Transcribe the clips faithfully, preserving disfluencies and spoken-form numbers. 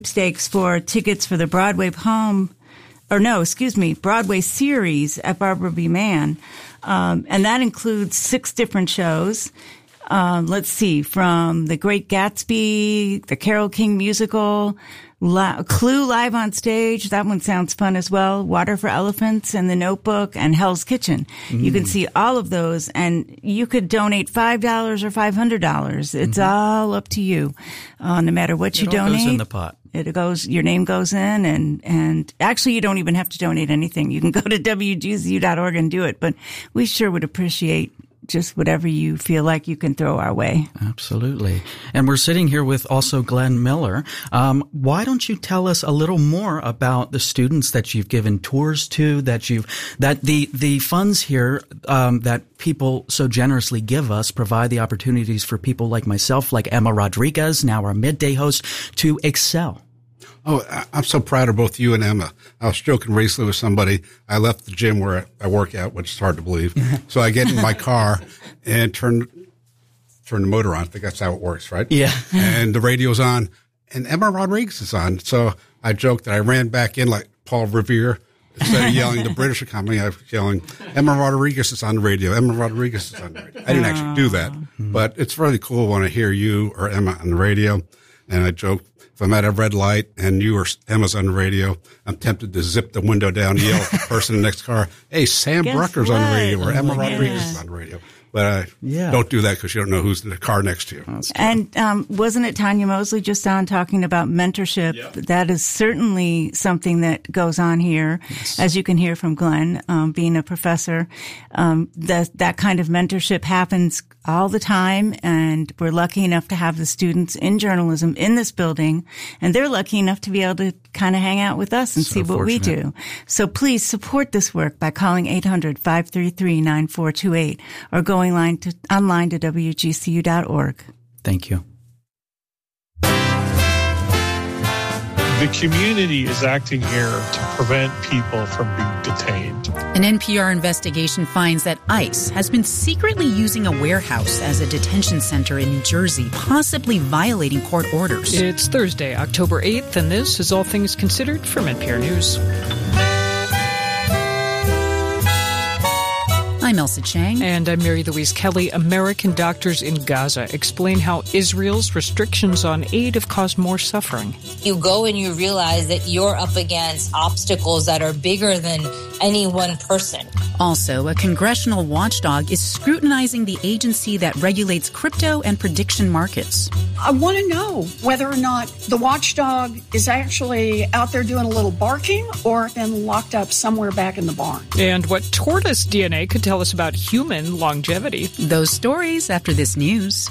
Stakes for tickets for the Broadway poem, or no, excuse me, Broadway series at Barbara B. Mann. Um, and that includes six different shows. Um, let's see, from The Great Gatsby, the Carole King musical, La- Clue live on stage. That one sounds fun as well. Water for Elephants and The Notebook and Hell's Kitchen. Mm. You can see all of those, and you could donate five dollars or five hundred dollars. It's mm-hmm. all up to you, uh, no matter what it you all donate. Goes in the pot. It goes, your name goes in, and, and actually you don't even have to donate anything. You can go to W G C U dot org and do it, but we sure would appreciate just whatever you feel like you can throw our way. Absolutely. And we're sitting here with also Glenn Miller. Um, why don't you tell us a little more about the students that you've given tours to, that you've, that the, the funds here, um, that people so generously give us provide the opportunities for people like myself, like Emma Rodriguez, now our midday host, to excel. Oh, I'm so proud of both you and Emma. I was joking recently with somebody. I left the gym where I work out, which is hard to believe. So I get in my car and turn turn the motor on. I think that's how it works, right? Yeah. And the radio's on, and Emma Rodriguez is on. So I joked that I ran back in like Paul Revere. Instead of yelling the British economy, I was yelling, Emma Rodriguez is on the radio. Emma Rodriguez is on the radio. I didn't actually do that, but it's really cool when I hear you or Emma on the radio. And I joke, if I'm at a red light and you or Emma's on the radio, I'm tempted to zip the window down and yell at the person in the next car, hey, Sam Guess Brucker's what? on the radio, or Oh, Emma yeah. Rodriguez is on the radio. But uh, yeah. don't do that because you don't know who's in the car next to you. And um, wasn't it Tanya Mosley just on talking about mentorship? Yeah. That is certainly something that goes on here, yes. as you can hear from Glenn, um, being a professor. Um, that that kind of mentorship happens all the time, and we're lucky enough to have the students in journalism in this building, and they're lucky enough to be able to kind of hang out with us and So see what fortunate. we do. So please support this work by calling eight hundred, five three three, nine four two eight or going line to, online to W G C U dot org. Thank you. The community is acting here to prevent people from being detained. An N P R investigation finds that ICE has been secretly using a warehouse as a detention center in New Jersey, possibly violating court orders. It's Thursday, October eighth, and this is All Things Considered from N P R News. I'm Elsa Chang. And I'm Mary Louise Kelly. American doctors in Gaza explain how Israel's restrictions on aid have caused more suffering. You go and you realize that you're up against obstacles that are bigger than any one person. Also, a congressional watchdog is scrutinizing the agency that regulates crypto and prediction markets. I want to know whether or not the watchdog is actually out there doing a little barking or been locked up somewhere back in the barn. And what tortoise D N A could tell us about human longevity. Those stories after this news.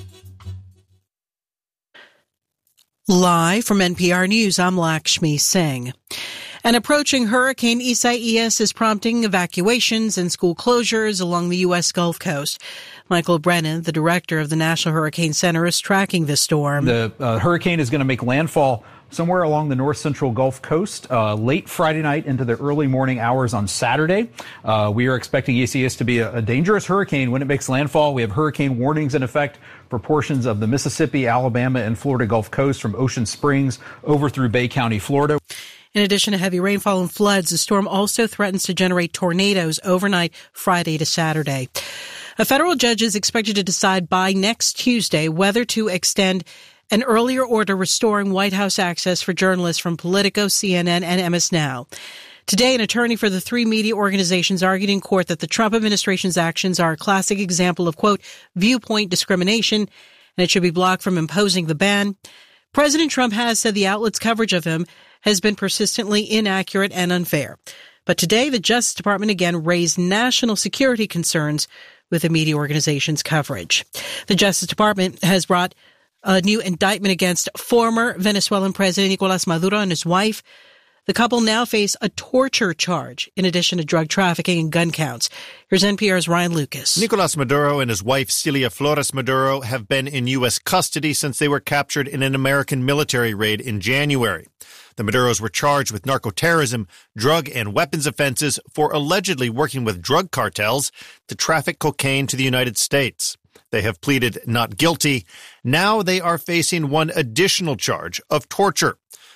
Live from N P R News, I'm Lakshmi Singh. An approaching Hurricane Isaias is prompting evacuations and school closures along the U S Gulf Coast. Michael Brennan, the director of the National Hurricane Center, is tracking the storm. The uh, hurricane is going to make landfall somewhere along the north central Gulf Coast uh, late Friday night into the early morning hours on Saturday. Uh, we are expecting Isaias to be a, a dangerous hurricane when it makes landfall. We have hurricane warnings in effect for portions of the Mississippi, Alabama, and Florida Gulf Coast from Ocean Springs over through Bay County, Florida. In addition to heavy rainfall and floods, the storm also threatens to generate tornadoes overnight Friday to Saturday. A federal judge is expected to decide by next Tuesday whether to extend an earlier order restoring White House access for journalists from Politico, C N N, and M S Now. Today, an attorney for the three media organizations argued in court that the Trump administration's actions are a classic example of, quote, viewpoint discrimination, and it should be blocked from imposing the ban. President Trump has said the outlet's coverage of him has been persistently inaccurate and unfair. But today, the Justice Department again raised national security concerns with the media organization's coverage. The Justice Department has brought a new indictment against former Venezuelan President Nicolas Maduro and his wife. The couple now face a torture charge in addition to drug trafficking and gun counts. Here's N P R's Ryan Lucas. Nicolas Maduro and his wife Celia Flores Maduro have been in U S custody since they were captured in an American military raid in January. The Maduros were charged with narcoterrorism, drug and weapons offenses for allegedly working with drug cartels to traffic cocaine to the United States. They have pleaded not guilty. Now they are facing one additional charge of torture.